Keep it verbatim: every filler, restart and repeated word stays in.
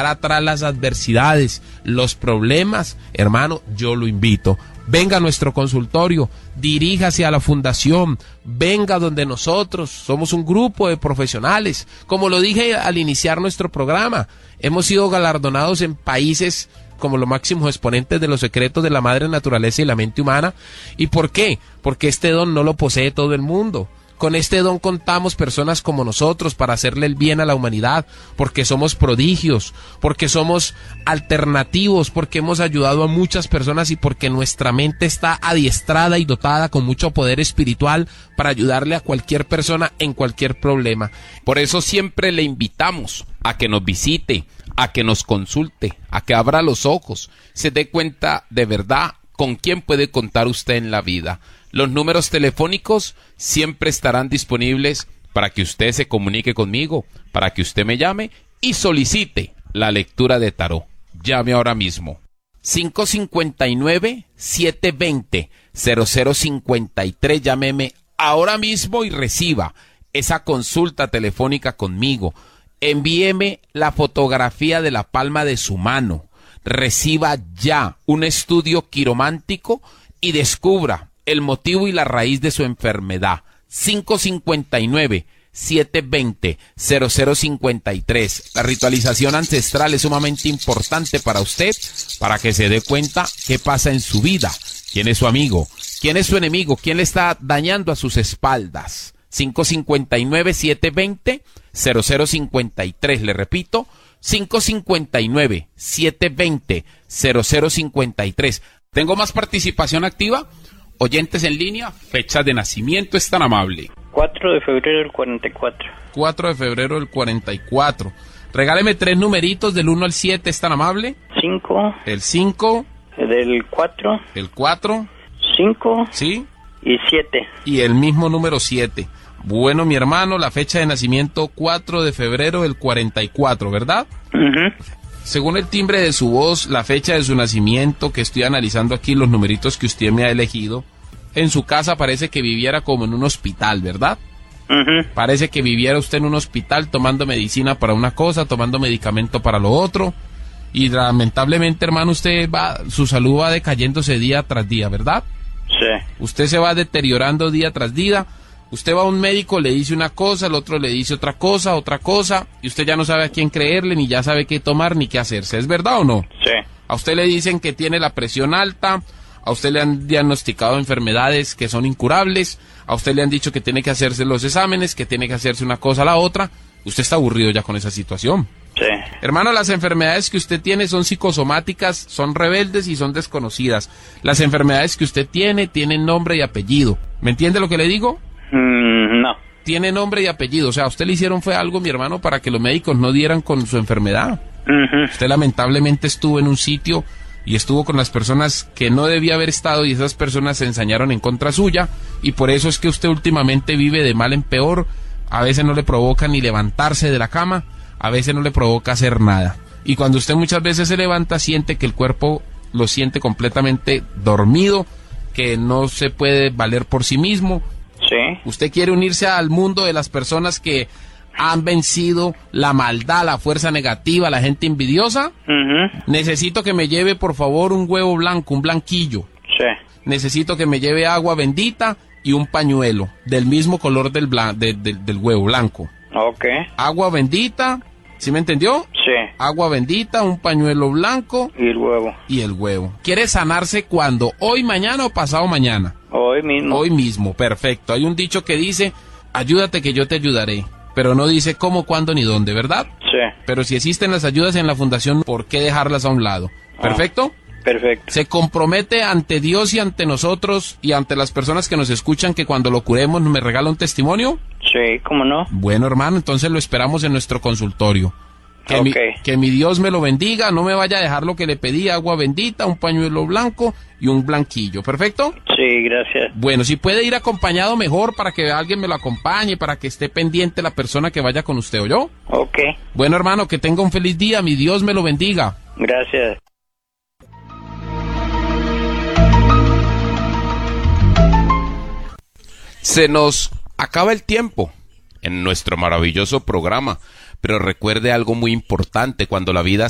dejar atrás las adversidades, los problemas, hermano, yo lo invito. Venga a nuestro consultorio, diríjase a la fundación, venga donde nosotros somos un grupo de profesionales. Como lo dije al iniciar nuestro programa, hemos sido galardonados en países como los máximos exponentes de los secretos de la madre naturaleza y la mente humana. ¿Y por qué? Porque este don no lo posee todo el mundo. Con este don contamos personas como nosotros para hacerle el bien a la humanidad, porque somos prodigios, porque somos alternativos, porque hemos ayudado a muchas personas y porque nuestra mente está adiestrada y dotada con mucho poder espiritual para ayudarle a cualquier persona en cualquier problema. Por eso siempre le invitamos a que nos visite, a que nos consulte, a que abra los ojos, se dé cuenta de verdad con quién puede contar usted en la vida. Los números telefónicos siempre estarán disponibles para que usted se comunique conmigo, para que usted me llame y solicite la lectura de tarot. Llame ahora mismo. cinco cinco nueve, siete dos cero, cero cero cinco tres. Llámeme ahora mismo y reciba esa consulta telefónica conmigo. Envíeme la fotografía de la palma de su mano. Reciba ya un estudio quiromántico y descubra el motivo y la raíz de su enfermedad. cinco cinco nueve, siete dos cero, cero cero cinco tres. La ritualización ancestral es sumamente importante para usted, para que se dé cuenta qué pasa en su vida, quién es su amigo, quién es su enemigo, quién le está dañando a sus espaldas. cinco cinco nueve, siete dos cero, cero cero cinco tres. Le repito, cinco cinco nueve, siete dos cero, cero cero cinco tres. ¿Tengo más participación activa? Oyentes en línea, fecha de nacimiento, es tan amable. cuatro de febrero del cuarenta y cuatro. cuatro de febrero del cuarenta y cuatro. Regáleme tres numeritos del uno al siete, es tan amable. cinco. El cinco. Del cuatro. El cuatro. cinco. Sí. Y siete. Y el mismo número siete. Bueno, mi hermano, la fecha de nacimiento cuatro de febrero del cuarenta y cuatro, ¿verdad? Uh-huh. Según el timbre de su voz, la fecha de su nacimiento, que estoy analizando aquí los numeritos que usted me ha elegido, en su casa parece que viviera como en un hospital, ¿verdad? Uh-huh. Parece que viviera usted en un hospital tomando medicina para una cosa, tomando medicamento para lo otro, y lamentablemente, hermano, usted va, su salud va decayéndose día tras día, ¿verdad? Sí. Usted se va deteriorando día tras día. Usted va a un médico, le dice una cosa, el otro le dice otra cosa, otra cosa, y usted ya no sabe a quién creerle, ni ya sabe qué tomar, ni qué hacerse. ¿Es verdad o no? Sí. A usted le dicen que tiene la presión alta, a usted le han diagnosticado enfermedades que son incurables, a usted le han dicho que tiene que hacerse los exámenes, que tiene que hacerse una cosa a la otra. Usted está aburrido ya con esa situación. Sí. Hermano, las enfermedades que usted tiene son psicosomáticas, son rebeldes y son desconocidas. Las enfermedades que usted tiene tienen nombre y apellido. ¿Me entiende lo que le digo? Mm, no. Tiene nombre y apellido. O sea, a usted le hicieron fue algo, mi hermano, para que los médicos no dieran con su enfermedad. Uh-huh. Usted lamentablemente estuvo en un sitio y estuvo con las personas que no debía haber estado, y esas personas se ensañaron en contra suya, y por eso es que usted últimamente vive de mal en peor. A veces no le provoca ni levantarse de la cama, a veces no le provoca hacer nada. Y cuando usted muchas veces se levanta, siente que el cuerpo lo siente completamente dormido, que no se puede valer por sí mismo. Sí. Usted quiere unirse al mundo de las personas que han vencido la maldad, la fuerza negativa, la gente envidiosa. Uh-huh. Necesito que me lleve, por favor, un huevo blanco, un blanquillo. Sí. Necesito que me lleve agua bendita y un pañuelo del mismo color del, blan- de, de, del huevo blanco. Ok. Agua bendita, ¿sí me entendió? Sí. Agua bendita, un pañuelo blanco Y el huevo. y el huevo. ¿Quiere sanarse cuándo? ¿Hoy, mañana o pasado mañana? Hoy mismo. Hoy mismo, perfecto. Hay un dicho que dice, ayúdate que yo te ayudaré, pero no dice cómo, cuándo ni dónde, ¿verdad? Sí. Pero si existen las ayudas en la fundación, ¿por qué dejarlas a un lado? ¿Perfecto? Ah, perfecto. Se compromete ante Dios y ante nosotros y ante las personas que nos escuchan que cuando lo curemos me regala un testimonio. Sí, ¿cómo no? Bueno, hermano, entonces lo esperamos en nuestro consultorio. Que, Ok. mi, que mi Dios me lo bendiga, no me vaya a dejar lo que le pedí, agua bendita, un pañuelo blanco y un blanquillo, ¿perfecto? Sí, gracias. Bueno, si puede ir acompañado mejor para que alguien me lo acompañe, para que esté pendiente la persona que vaya con usted, ¿oyó? Ok. Bueno, hermano, que tenga un feliz día, mi Dios me lo bendiga. Gracias. Se nos acaba el tiempo en nuestro maravilloso programa, pero recuerde algo muy importante: cuando la vida